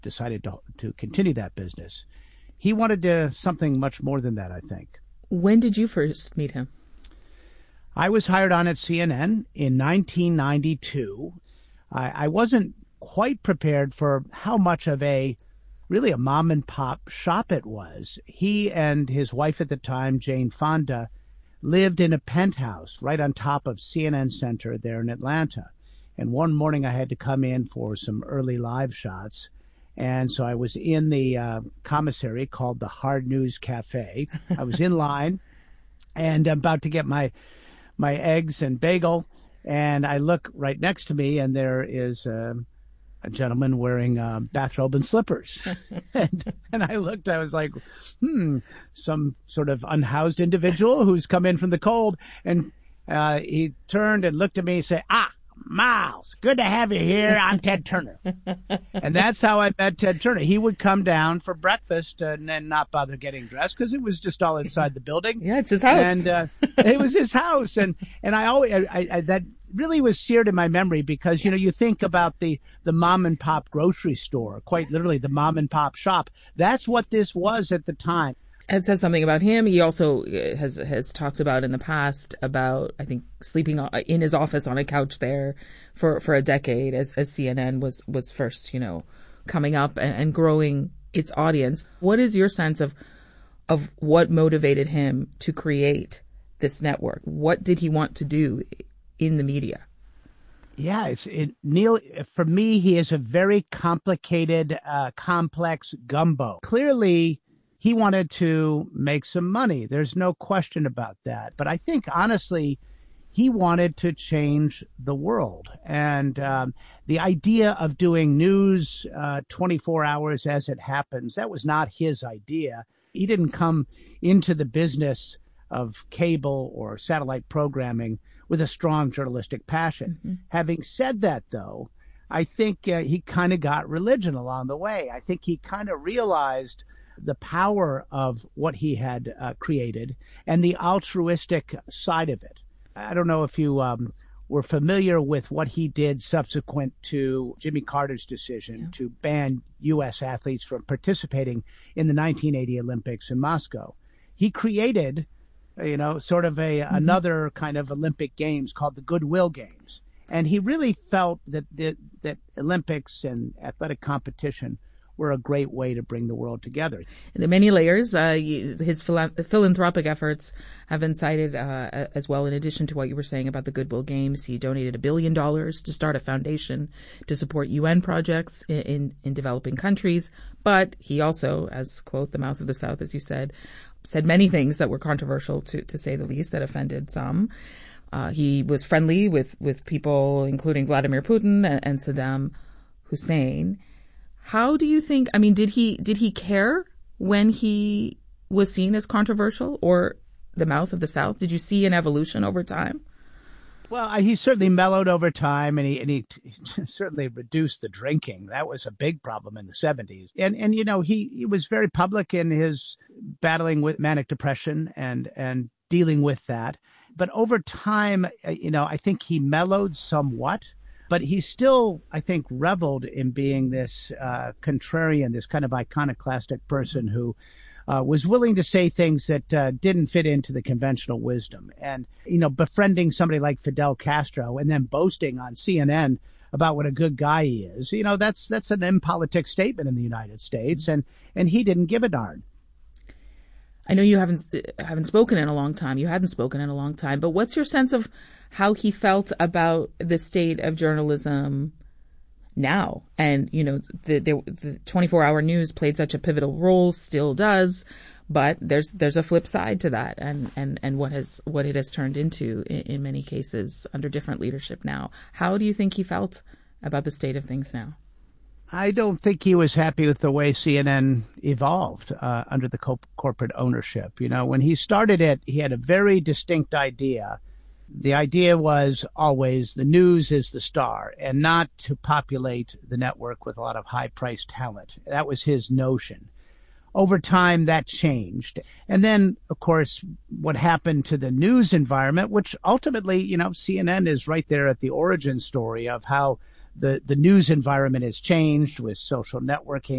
decided to continue that business. He wanted something much more than that, I think. When did you first meet him? I was hired on at CNN in 1992. I wasn't quite prepared for how much of really a mom and pop shop it was. He and his wife at the time, Jane Fonda, lived in a penthouse right on top of CNN Center there in Atlanta. And one morning I had to come in for some early live shots. And so I was in the commissary called the Hard News Cafe. I was in line and I'm about to get my eggs and bagel. And I look right next to me and there is a gentleman wearing a bathrobe and slippers. and I looked, I was like, some sort of unhoused individual who's come in from the cold. And he turned and looked at me and said, Miles, good to have you here. I'm Ted Turner. And that's how I met Ted Turner. He would come down for breakfast and then not bother getting dressed because it was just all inside the building. Yeah, it's his house. And it was his house. And I always, that really was seared in my memory because, you think about the mom and pop grocery store, quite literally the mom and pop shop. That's what this was at the time. It says something about him. He also has talked about in the past about, I think, sleeping in his office on a couch there for a decade as CNN was first, coming up and growing its audience. What is your sense of what motivated him to create this network? What did he want to do in the media? Yeah, Neil, for me, he is a very complicated, complex gumbo. Clearly, he wanted to make some money. There's no question about that. But I think, honestly, he wanted to change the world. And the idea of doing news 24 hours as it happens, that was not his idea. He didn't come into the business of cable or satellite programming with a strong journalistic passion. Mm-hmm. Having said that, though, I think he kind of got religion along the way. I think he kind of realized the power of what he had created and the altruistic side of it. I don't know if you were familiar with what he did subsequent to Jimmy Carter's decision to ban U.S. athletes from participating in the 1980 Olympics in Moscow. He created, sort of another kind of Olympic Games called the Goodwill Games. And he really felt that Olympics and athletic competition were a great way to bring the world together. There are many layers. His philanthropic efforts have been cited as well. In addition to what you were saying about the Goodwill Games, he donated $1 billion to start a foundation to support UN projects in developing countries. But he also, as, quote, the mouth of the South, as you said many things that were controversial, to say the least, that offended some. He was friendly with people, including Vladimir Putin and Saddam Hussein. How do you think, did he care when he was seen as controversial or the mouth of the South? Did you see an evolution over time? Well, he certainly mellowed over time and he certainly reduced the drinking. That was a big problem in the 70s. And he was very public in his battling with manic depression and dealing with that. But over time, I think he mellowed somewhat. But he still, I think, reveled in being this contrarian, this kind of iconoclastic person who was willing to say things that didn't fit into the conventional wisdom. And, befriending somebody like Fidel Castro and then boasting on CNN about what a good guy he is, that's an impolitic statement in the United States. And he didn't give a darn. I know you haven't spoken in a long time. You hadn't spoken in a long time. But what's your sense of how he felt about the state of journalism now? And, the 24-hour news played such a pivotal role, still does. But there's a flip side to that and what it has turned into in many cases under different leadership now. How do you think he felt about the state of things now? I don't think he was happy with the way CNN evolved under the corporate ownership. When he started it, he had a very distinct idea. The idea was always the news is the star and not to populate the network with a lot of high-priced talent. That was his notion. Over time, that changed. And then, of course, what happened to the news environment, which ultimately, CNN is right there at the origin story of how the news environment has changed with social networking.